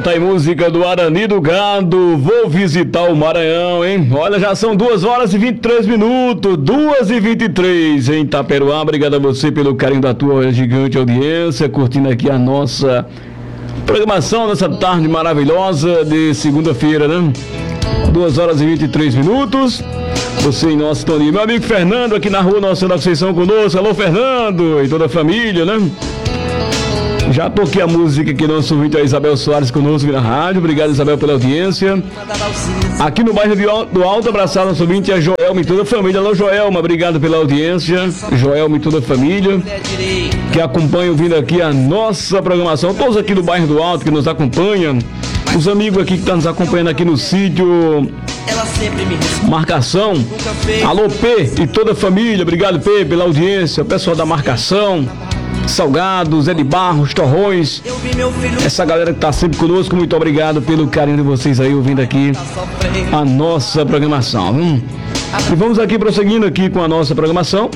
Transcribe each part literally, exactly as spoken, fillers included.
Tá aí música do Arani do Gado, vou visitar o Maranhão, hein? Olha, já são duas horas e vinte e três minutos, duas e vinte e três em Itaperuá. Obrigado a você pelo carinho da tua gigante audiência, curtindo aqui a nossa programação nessa tarde maravilhosa de segunda-feira, né? duas horas e vinte e três minutos. Você em nosso Toninho. Meu amigo Fernando aqui na rua Nossa Senhora da Conceição conosco. Alô, Fernando e toda a família, né? Já toquei a música que nosso ouvinte é Isabel Soares conosco na rádio. Obrigado, Isabel, pela audiência. Aqui no bairro do Alto, abraçado nosso ouvinte é Joelma e toda a família. Alô, Joelma, obrigado pela audiência. Joelma e toda a família que acompanham vindo aqui a nossa programação. Todos aqui do bairro do Alto que nos acompanham. Os amigos aqui que estão nos acompanhando aqui no sítio Marcação. Alô, P e toda a família. Obrigado, P, pela audiência. O pessoal da Marcação, Salgados, Zé de Barros, Torrões, essa galera que está sempre conosco, muito obrigado pelo carinho de vocês aí ouvindo aqui a nossa programação. Hum. E vamos aqui prosseguindo aqui com a nossa programação.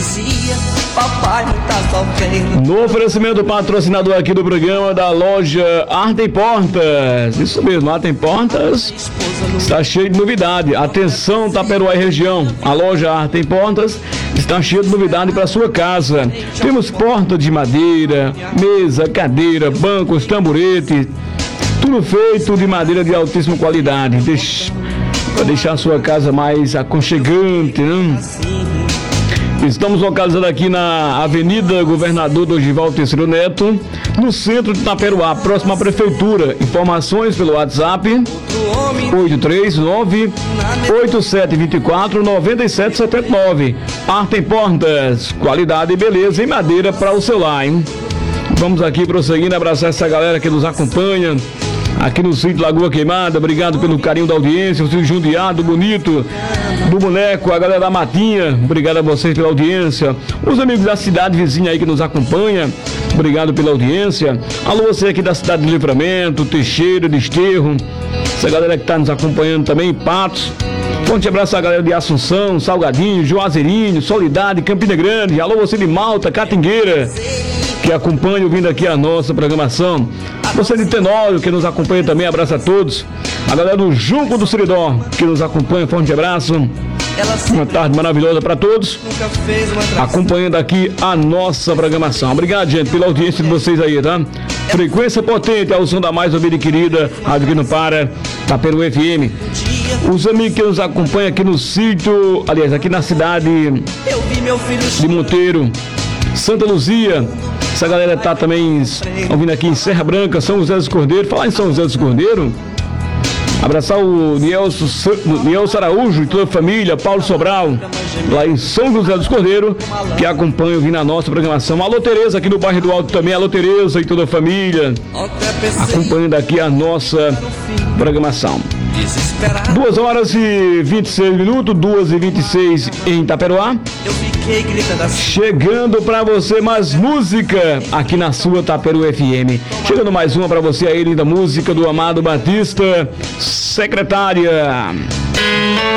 No oferecimento do patrocinador aqui do programa da loja Arte em Portas. Isso mesmo, Arte em Portas está cheio de novidade. Atenção, Itaperuá e região. A loja Arte em Portas está cheia de novidade para sua casa. Temos porta de madeira, mesa, cadeira, bancos, tamborete, tudo feito de madeira de altíssima qualidade. Deixa, para deixar a sua casa mais aconchegante, né? Estamos localizados aqui na Avenida Governador Dorival Terceiro Neto, no centro de Itaperuá, próximo à Prefeitura. Informações pelo WhatsApp oito três nove, oito sete dois quatro, nove sete sete nove. Arte em Portas, qualidade e beleza em madeira para o seu lar, hein? Vamos aqui prosseguindo, abraçar essa galera que nos acompanha aqui no sítio Lagoa Queimada. Obrigado pelo carinho da audiência, o sítio Jundiado, bonito, do Boneco, a galera da Matinha, obrigado a vocês pela audiência. Os amigos da cidade vizinha aí que nos acompanha, obrigado pela audiência. Alô, você aqui da cidade de Livramento, Teixeira, Desterro, essa galera que está nos acompanhando também, Patos. Forte abraço a galera de Assunção, Salgadinho, Juazeirinho, Soledade, Campina Grande. Alô, você de Malta, Catingueira, que acompanha ouvindo aqui a nossa programação. Você de Tenório, que nos acompanha também, abraço a todos. A galera do Junco do Seridó, que nos acompanha, forte abraço. Uma tarde maravilhosa para todos, acompanhando aqui a nossa programação. Obrigado, gente, pela audiência de vocês aí, tá? Frequência potente, ao som da mais ouvida e querida Rádio que não para, Itaperuá F M. Os amigos que nos acompanham aqui no sítio, aliás, aqui na cidade de Monteiro, Santa Luzia. Essa galera tá também ouvindo aqui em Serra Branca, São José dos Cordeiros. Falar em São José dos Cordeiros, abraçar o Nielson Araújo e toda a família, Paulo Sobral, lá em São José dos Cordeiros, que acompanham ouvindo a nossa programação. Alô, Tereza, aqui no bairro do Alto também. Alô, Tereza e toda a família, acompanhando aqui a nossa programação. duas horas e vinte e seis minutos, duas e vinte e seis em Itaperuá. Chegando pra você mais música aqui na sua Itaperuá F M. Chegando mais uma pra você aí, linda música do Amado Batista, Secretária.